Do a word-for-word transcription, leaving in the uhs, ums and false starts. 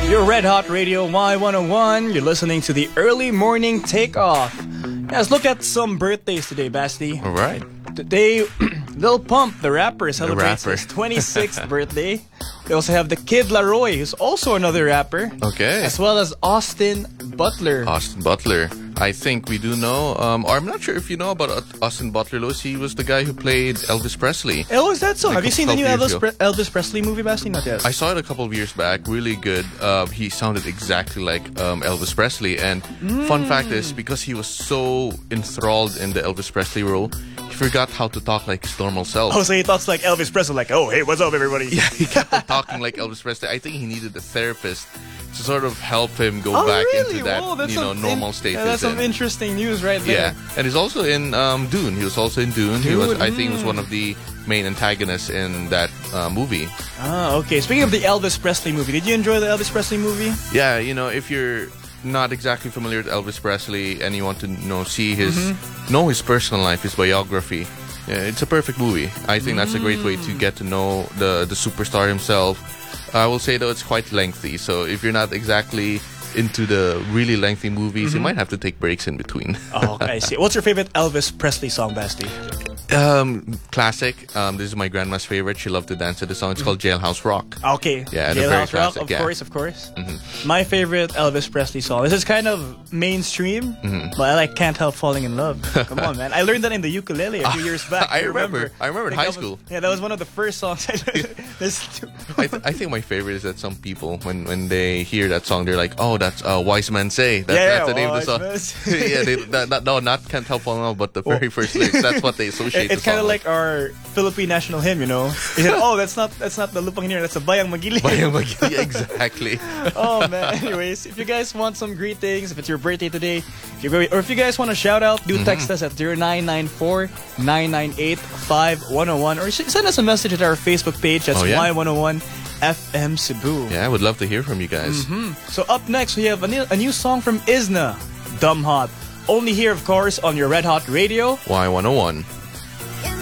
Your Red Hot Radio Y one oh one. You're listening to the early morning takeoff. Yeah, let's look at some birthdays today, Basti. All right. Today, Lil Pump, the rapper, celebrates rapper. his twenty-sixth birthday. We also have the Kid Laroi, who's also another rapper. Okay. As well as Austin Butler. Austin Butler. I think we do know, um, or I'm not sure if you know about Austin Butler, Louis. He was the guy who played Elvis Presley. Oh, is that so? Like Have you a seen the new couple years Elvis, Pre- Elvis Presley movie, Basti? Not yet. I saw it a couple of years back. Really good. Uh, he sounded exactly like um, Elvis Presley. And Mm. fun fact is, because he was so enthralled in the Elvis Presley role, he forgot how to talk like his normal self. Oh, so he talks like Elvis Presley, like, oh, hey, what's up, everybody? Yeah, he kept on talking like Elvis Presley. I think he needed a therapist to sort of help him go Oh, back really? into that, Whoa, that's you know, some normal in- state. Yeah, he's that's some in. interesting news right there. Yeah, and he's also in um, Dune. He was also in Dune. He was, Dune, I think, he was mm. one of the main antagonists in that uh, movie. Ah, okay. Speaking of the Elvis Presley movie, did you enjoy the Elvis Presley movie? Yeah, you know, if you're not exactly familiar with Elvis Presley and you want to you know see his Mm-hmm. know his personal life, his biography, yeah, it's a perfect movie. I think that's a great way to get to know the the superstar himself. I will say though, it's quite lengthy, so if you're not exactly into the really lengthy movies, you might have to take breaks in between. Oh, okay, I see. What's your favorite Elvis Presley song, Basti? Um, classic. Um, this is my grandma's favorite. She loved to dance to the song. It's called Jailhouse Rock. Okay. Yeah, the very Jailhouse Rock, classic, of yeah. course, of course. My favorite Elvis Presley song. This is kind of mainstream, but I like Can't Help Falling in Love. Come on, man. I learned that in the ukulele a few years back. I You remember. I remember in Like, high that was- school. Yeah, that was one of the first songs I listened to. I, th- I think my favorite is that some people, when, when they hear that song, they're like, "Oh, that's uh, Wise Men Say." That, Yeah, that's the name of Wise the Men song. Say. yeah, they, that, that, no, not Can't Help Falling in Love, but the very first lyrics. That's what they associate. It- it's the song kind of with. like our Philippine national hymn, you know. He said, "Oh, that's not that's not the Lupang Hinirang, that's the Bayang Magili." Bayang Magili, yeah, exactly. Oh man. Anyways, if you guys want some greetings, if it's your birthday today, if you're going, or if you guys want to shout out, do text us at zero nine nine four nine nine eight five one zero one or sh- send us a message at our Facebook page. That's Oh, yeah? Y one oh one F M Cebu. Yeah, I would love to hear from you guys. So up next, we have a new, a new song from Isna, Dumb Hot. Only here, of course, on your Red Hot Radio. Y one oh one.